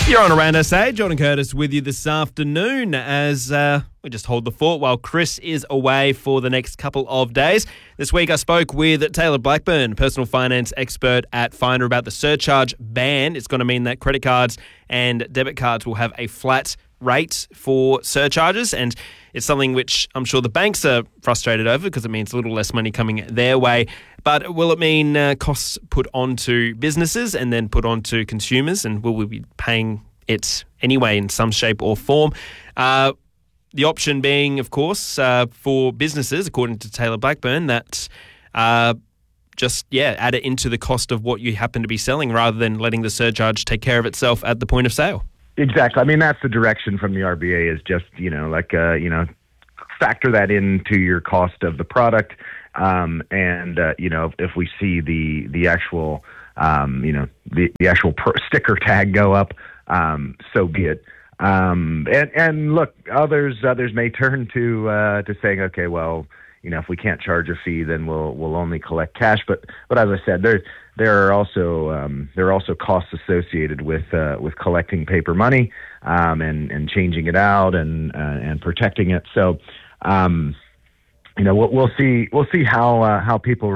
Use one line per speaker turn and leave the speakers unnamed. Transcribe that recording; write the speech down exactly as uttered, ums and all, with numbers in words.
You're on Around S A. John and Curtis with you this afternoon as uh, we just hold the fort while Chris is away for the next couple of days. This week I spoke with Taylor Blackburn, personal finance expert at Finder, about the surcharge ban. It's going to mean that credit cards and debit cards will have a flat rate for surcharges, and it's something which I'm sure the banks are frustrated over because it means a little less money coming their way. But will it mean uh, costs put onto businesses and then put onto consumers, and will we be paying it anyway in some shape or form? Uh, the option being, of course, uh, for businesses, according to Taylor Blackburn, that uh, just, yeah, add it into the cost of what you happen to be selling rather than letting the surcharge take care of itself at the point of sale.
Exactly. I mean, that's the direction from the R B A, is just, you know, like, uh, you know, factor that into your cost of the product. Um, and, uh, you know, if we see the, the actual, um, you know, the, the actual per- sticker tag go up, um, so be it. Um, and, and look, others, others may turn to, uh, to saying, okay, well, you know, if we can't charge a fee, then we'll, we'll only collect cash. But, but as I said, there, there are also, um, there are also costs associated with, uh, with collecting paper money, um, and, and changing it out and, uh, and protecting it. So, um, you know, we'll, we'll see, we'll see how, uh, how people